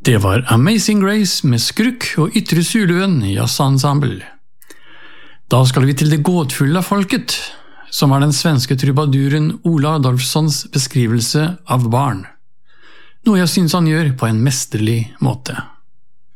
Det var Amazing Grace med Skrukk og Ytre Zuluen jazzensemble. Da skal vi til det gåtfulle folket, som er den svenske trubaduren Ola Adolfssons beskrivelse av barn. Noe jeg synes han gjør på en mesterlig måte.